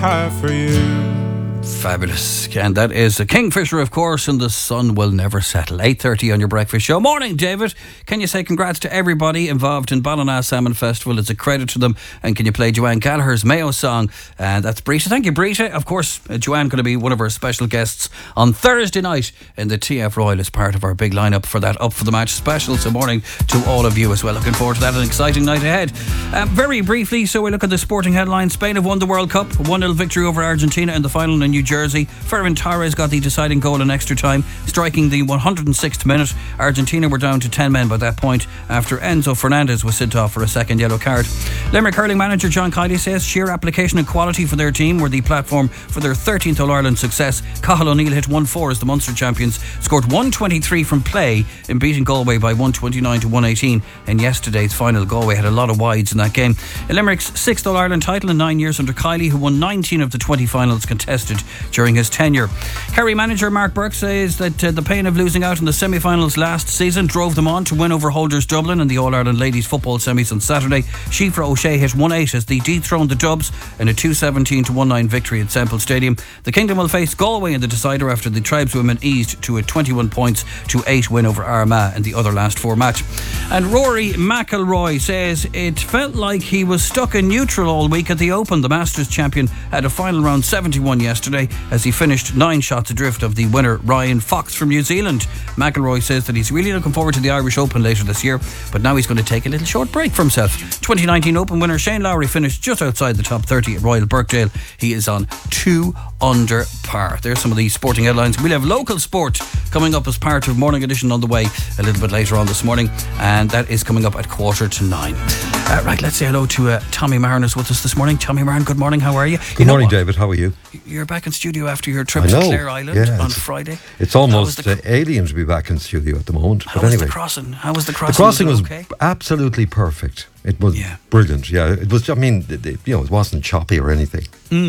have for you. Fabulous. And that is a Kingfisher, of course, and the sun will never settle. 8:30 on your breakfast show. Morning, David. Can you say congrats to everybody involved in Ballina Salmon Festival? It's a credit to them. And can you play Joanne Gallagher's Mayo song? And that's Brita. Thank you, Brita. Of course, Joanne going to be one of our special guests on Thursday night in the TF Royal as part of our big lineup for that Up for the Match special. So morning to all of you as well. Looking forward to that. An exciting night ahead. Very briefly, so we look at the sporting headlines. Spain have won the World Cup. 1-0 victory over Argentina in the final in New Jersey. Ferran Torres got the deciding goal in extra time, striking the 106th minute. Argentina were down to 10 men by that point after Enzo Fernandez was sent off for a second yellow card. Limerick hurling manager John Kiley says sheer application and quality for their team were the platform for their 13th All-Ireland success. Cathal O'Neill hit 1-4 as the Munster champions scored 123 from play in beating Galway by 129 to 118 in yesterday's final. Galway had a lot of wides in that game. Limerick's 6th All-Ireland title in 9 years under Kiley, who won 19 of the 20 finals contested during his tenure. Kerry manager Mark Burke says that the pain of losing out in the semi-finals last season drove them on to win over Holders Dublin in the All-Ireland ladies football semis on Saturday. Shifra O'Shea hit 1-8 as they dethroned the Dubs in a 217 to 1-9 victory at Semple Stadium. The Kingdom will face Galway in the decider after the tribeswomen eased to a 21 points to 8 win over Armagh in the other last 4 match. And Rory McIlroy says it felt like he was stuck in neutral all week at the Open. The Masters champion had a final round 71 yesterday as he finished 9 shots adrift of the winner Ryan Fox from New Zealand. McIlroy says that he's really looking forward to the Irish Open later this year, but now he's going to take a little short break for himself. 2019 Open winner Shane Lowry finished just outside the top 30 at Royal Birkdale. He is on 2 under par. There's some of the sporting headlines. We'll have local sport coming up as part of Morning Edition on the way a little bit later on this morning, and that is coming up at 8:45. Right, let's say hello to Tommy Marin is with us this morning. Tommy Marin, good morning, how are you? Good morning, David, how are you? You're back in studio after your trip to Clare Island on Friday. It's almost alien to be back in studio at the moment. How was the crossing? The crossing was absolutely perfect. It was brilliant. Yeah, it was. I mean, it wasn't choppy or anything.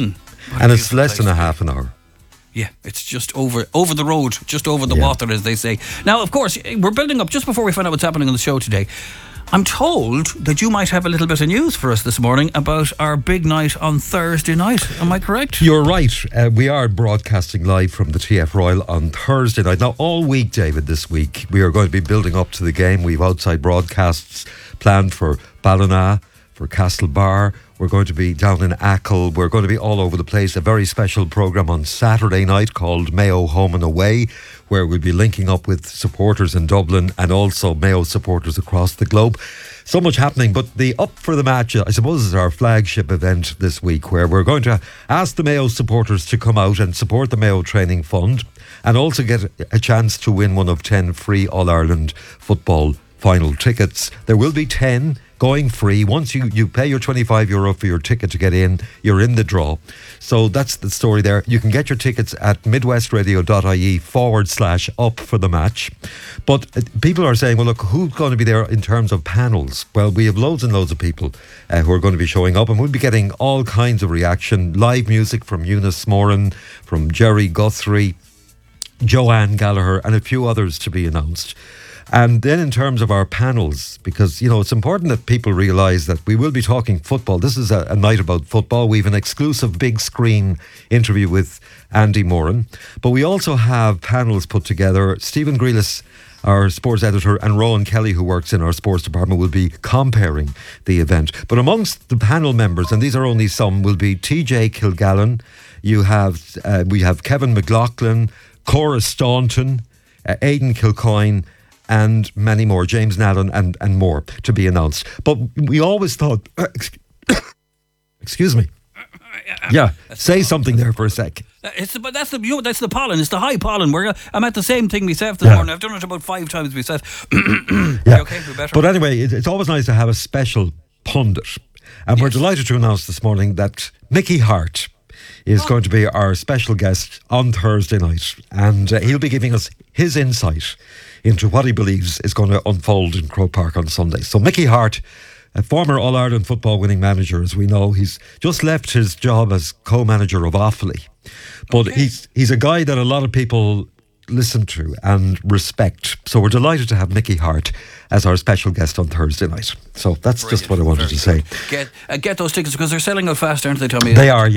And it's less than a half an hour. Yeah, it's just over the road, just over the water, as they say. Now, of course, we're building up just before we find out what's happening on the show today. I'm told that you might have a little bit of news for us this morning about our big night on Thursday night. Am I correct? You're right. We are broadcasting live from the TF Royal on Thursday night. Now, all week, David, this week, we are going to be building up to the game. We've outside broadcasts planned for Ballina, for Castlebar. We're going to be down in Achill. We're going to be all over the place. A very special programme on Saturday night called Mayo Home and Away, where we'll be linking up with supporters in Dublin and also Mayo supporters across the globe. So much happening, but the Up for the Match, I suppose, is our flagship event this week, where we're going to ask the Mayo supporters to come out and support the Mayo Training Fund and also get a chance to win one of 10 free All-Ireland football final tickets. There will be 10 going free. Once you pay your €25 for your ticket to get in, you're in the draw. So that's the story there. You can get your tickets at midwestradio.ie/up for the match. But people are saying, well, look, who's going to be there in terms of panels? Well, we have loads and loads of people who are going to be showing up, and we'll be getting all kinds of reaction. Live music from Eunice Moran, from Jerry Guthrie, Joanne Gallagher, and a few others to be announced. And then in terms of our panels, because, it's important that people realise that we will be talking football. This is a night about football. We have an exclusive big screen interview with Andy Moran. But we also have panels put together. Stephen Grealis, our sports editor, and Rowan Kelly, who works in our sports department, will be comparing the event. But amongst the panel members, and these are only some, will be TJ Kilgallen. We have Kevin McLaughlin, Cora Staunton, Aidan Kilcoyne, and many more, James Nallen and more to be announced. But we always thought, excuse me. Yeah, say something there for a sec. That's the pollen. It's the high pollen. I'm at the same thing myself this morning. I've done it about 5 times myself. Okay, we're better. But anyway, it's always nice to have a special pundit. And we're delighted to announce this morning that Mickey Hart is going to be our special guest on Thursday night. And he'll be giving us his insight into what he believes is going to unfold in Croke Park on Sunday. So Mickey Hart, a former All-Ireland football winning manager, as we know, he's just left his job as co-manager of Offaly. But he's a guy that a lot of people listen to and respect. So we're delighted to have Mickey Hart as our special guest on Thursday night. So that's just what I wanted to say. Get those tickets, because they're selling out fast, aren't they, Tommy? They are.